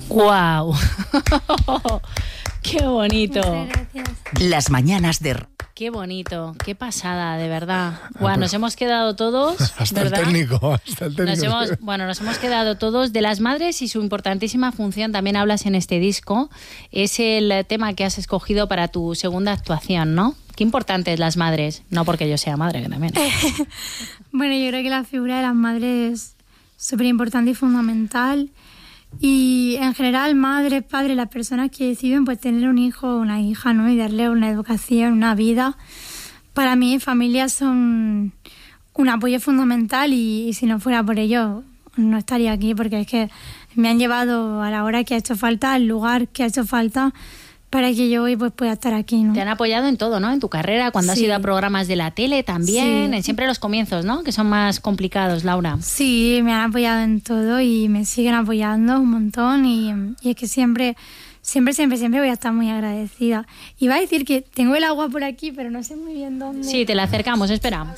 ¡Guau! ¡Qué bonito! Muchas gracias. Las mañanas de... ¡Qué bonito! ¡Qué pasada, de verdad! Guau, nos hemos quedado todos, hasta ¿verdad? el técnico. Nos hemos quedado todos. De las madres y su importantísima función también hablas en este disco. Es el tema que has escogido para tu segunda actuación, ¿no? Qué importantes las madres. No porque yo sea madre, que también. Bueno, yo creo que la figura de las madres es súper importante y fundamental. Y en general, madres, padres, las personas que deciden pues tener un hijo o una hija, ¿no? Y darle una educación, una vida. Para mí, familias son un apoyo fundamental y si no fuera por ello, no estaría aquí, porque es que me han llevado a la hora que ha hecho falta, al lugar que ha hecho falta, para que yo hoy pues pueda estar aquí, ¿no? Te han apoyado en todo, ¿no? En tu carrera, cuando has ido a programas de la tele también, en siempre los comienzos, ¿no? Que son más complicados, Laura. Sí, me han apoyado en todo y me siguen apoyando un montón y es que siempre voy a estar muy agradecida. Iba a decir que tengo el agua por aquí, pero no sé muy bien dónde. Sí, te la acercamos, espera.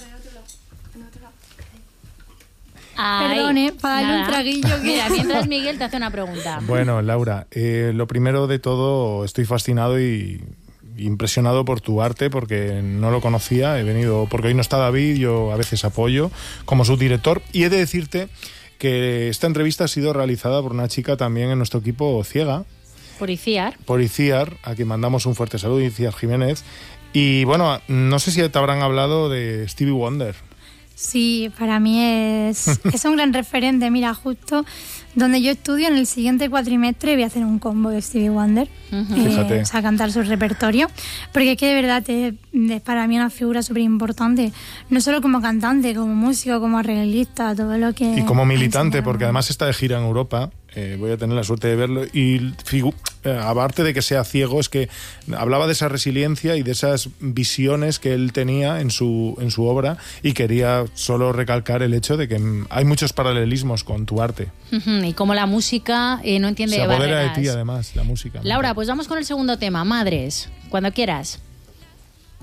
Perdón, para darle un traguillo. Mira, mientras Miguel te hace una pregunta. Bueno, Laura, lo primero de todo, estoy fascinado y impresionado por tu arte, porque no lo conocía. He venido, porque hoy no está David, yo a veces apoyo como subdirector. Y he de decirte que esta entrevista ha sido realizada por una chica también en nuestro equipo ciega. Por Iciar, a quien mandamos un fuerte saludo, Iciar Jiménez. Y bueno, no sé si te habrán hablado de Stevie Wonder. Sí, para mí es un gran referente. Mira, justo donde yo estudio, en el siguiente cuatrimestre voy a hacer un combo de Stevie Wonder. Fíjate. O sea, cantar su repertorio. Porque es que de verdad es para mí una figura súper importante. No solo como cantante, como músico, como arreglista, todo lo que... Y como militante, porque además está de gira en Europa. Voy a tener la suerte de verlo. Y aparte de que sea ciego, es que hablaba de esa resiliencia y de esas visiones que él tenía en su obra, y quería solo recalcar el hecho de que hay muchos paralelismos con tu arte. Y como la música no entiende se apodera barreras. de ti, además, la música. Laura, pues vamos con el segundo tema, Madres, cuando quieras.